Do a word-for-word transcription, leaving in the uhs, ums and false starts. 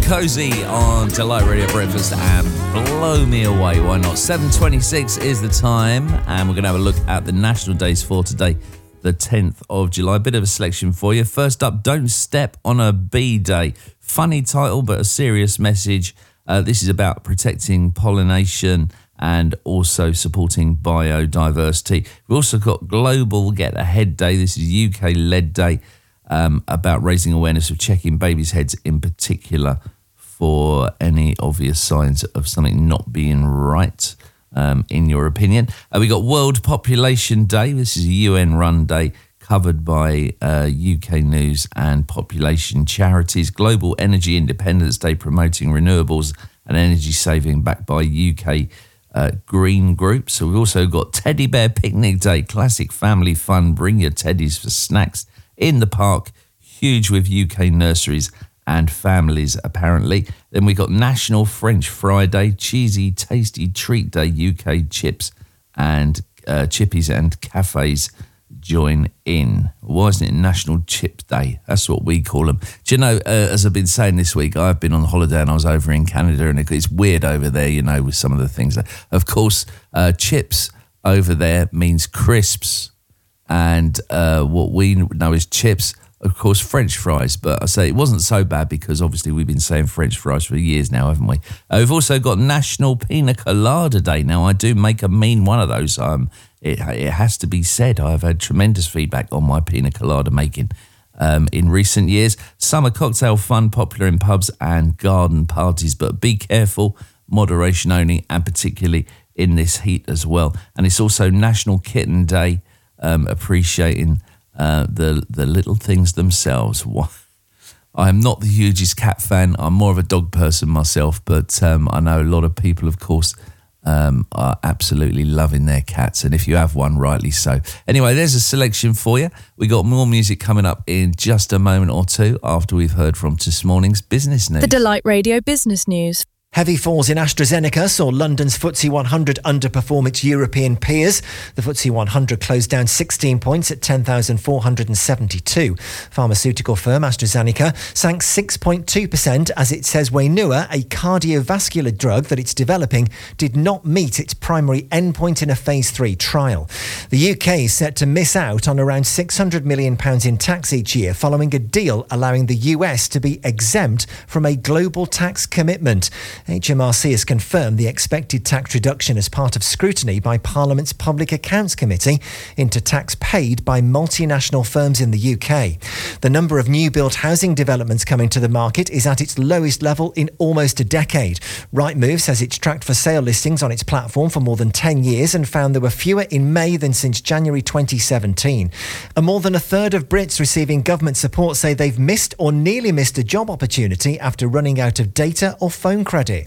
Cozy on Delight Radio Breakfast and blow me away, why not? seven twenty-six is the time, and we're going to have a look at the national days for today, the tenth of July. A bit of a selection for you. First up, Don't Step on a Bee Day. Funny title, but a serious message. Uh, this is about protecting pollination and also supporting biodiversity. We've also got Global Get Ahead Day. This is U K-led day. Um, about raising awareness of checking babies' heads in particular for any obvious signs of something not being right, um, in your opinion. Uh, we got World Population Day. This is a U N-run day covered by uh, U K News and population charities. Global Energy Independence Day, promoting renewables and energy saving, backed by U K uh, green groups. So we've also got Teddy Bear Picnic Day, classic family fun. Bring your teddies for snacks in the park, huge with U K nurseries and families, apparently. Then we got National French Fry Day, cheesy, tasty treat day. U K chips and uh, chippies and cafes join in. Why isn't it National Chip Day? That's what we call them. Do you know, uh, as I've been saying this week, I've been on holiday and I was over in Canada, and it's weird over there, you know, with some of the things. That, of course, uh, chips over there means crisps. And uh, what we know as chips, of course, French fries. But I say it wasn't so bad because obviously we've been saying French fries for years now, haven't we? Uh, we've also got National Pina Colada Day. Now, I do make a mean one of those. Um, it, it has to be said. I've had tremendous feedback on my pina colada making um, in recent years. Summer cocktail fun, popular in pubs and garden parties. But be careful, moderation only, and particularly in this heat as well. And it's also National Kitten Day. Um, appreciating uh, the the little things themselves. I am not the hugest cat fan. I'm more of a dog person myself, but um, I know a lot of people, of course, um, are absolutely loving their cats, and if you have one, rightly so. Anyway, there's a selection for you. We got more music coming up in just a moment or two after we've heard from this morning's business news. The Delight Radio Business News. Heavy falls in AstraZeneca saw London's F T S E one hundred underperform its European peers. The F T S E one hundred closed down sixteen points at ten thousand four hundred seventy-two. Pharmaceutical firm AstraZeneca sank six point two percent as it says Wainua, a cardiovascular drug that it's developing, did not meet its primary endpoint in a phase three trial. The U K is set to miss out on around six hundred million pounds in tax each year following a deal allowing the U S to be exempt from a global tax commitment. H M R C has confirmed the expected tax reduction as part of scrutiny by Parliament's Public Accounts Committee into tax paid by multinational firms in the U K. The number of new built housing developments coming to the market is at its lowest level in almost a decade. Rightmove says it's tracked for sale listings on its platform for more than ten years and found there were fewer in May than since January twenty seventeen. And more than a third of Brits receiving government support say they've missed or nearly missed a job opportunity after running out of data or phone credit.